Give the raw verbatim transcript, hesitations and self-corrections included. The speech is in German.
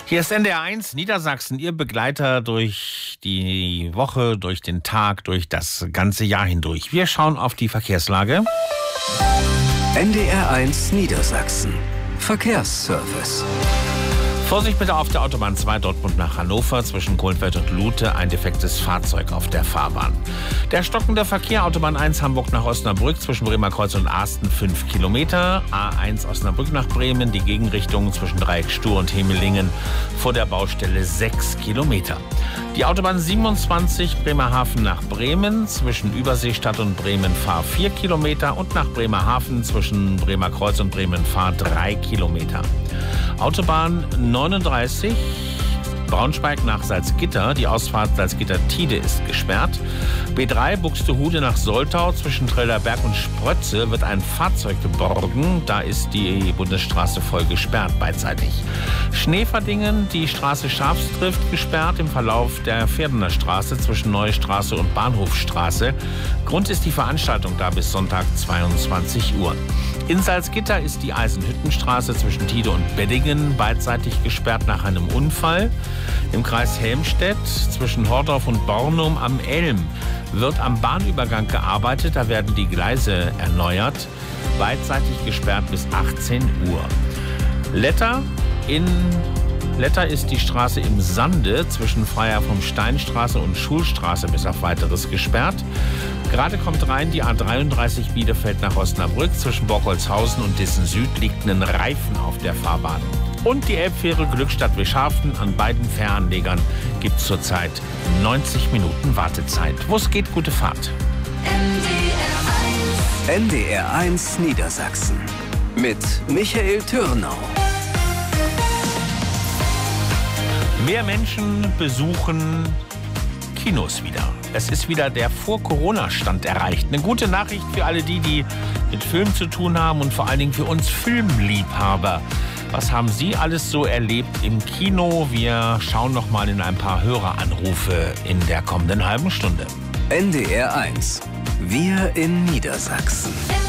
Hier ist N D R eins Niedersachsen, Ihr Begleiter durch die Woche, durch den Tag, durch das ganze Jahr hindurch. Wir schauen auf die Verkehrslage. N D R eins Niedersachsen. Verkehrsservice. Vorsicht bitte auf der Autobahn zwei Dortmund nach Hannover zwischen Kohlenfeld und Lute, ein defektes Fahrzeug auf der Fahrbahn. Der stockende Verkehr, Autobahn eins Hamburg nach Osnabrück zwischen Bremer Kreuz und Asten fünf Kilometer, A eins Osnabrück nach Bremen, die Gegenrichtung zwischen Dreieck Stur und Hemelingen vor der Baustelle sechs Kilometer. Die Autobahn siebenundzwanzig Bremerhaven nach Bremen zwischen Überseestadt und Bremen Fahr vier Kilometer und nach Bremerhaven zwischen Bremer Kreuz und Bremen Fahr drei Kilometer. Autobahn neununddreißig Braunschweig nach Salzgitter. Die Ausfahrt Salzgitter-Tide ist gesperrt. B drei Buxtehude nach Soltau. Zwischen Trelleberg und Sprötze wird ein Fahrzeug geborgen. Da ist die Bundesstraße voll gesperrt beidseitig. Schneeverdingen, die Straße Schafstrift gesperrt im Verlauf der Pferdener Straße zwischen Neue Straße und Bahnhofstraße. Grund ist die Veranstaltung da bis Sonntag zweiundzwanzig Uhr. In Salzgitter ist die Eisenhüttenstraße zwischen Tide und Beddingen beidseitig gesperrt nach einem Unfall. Im Kreis Helmstedt zwischen Hordorf und Bornum am Elm wird am Bahnübergang gearbeitet. Da werden die Gleise erneuert. Beidseitig gesperrt bis achtzehn Uhr. Letter in Letter ist die Straße im Sande zwischen Freiherr vom Steinstraße und Schulstraße bis auf Weiteres gesperrt. Gerade kommt rein die A dreiunddreißig Bielefeld nach Osnabrück. Zwischen Borkholzhausen und Dissen Süd liegt ein Reifen auf der Fahrbahn. Und die Elbfähre Glückstadt-Wischhafen an beiden Fähranlegern gibt es zurzeit neunzig Minuten Wartezeit. Wo es geht, gute Fahrt. N D R eins Niedersachsen mit Michael Türnau. Mehr Menschen besuchen Kinos wieder. Es ist wieder der Vor-Corona-Stand erreicht. Eine gute Nachricht für alle die, die mit Film zu tun haben und vor allen Dingen für uns Filmliebhaber. Was haben Sie alles so erlebt im Kino? Wir schauen noch mal in ein paar Höreranrufe in der kommenden halben Stunde. N D R eins. Wir in Niedersachsen.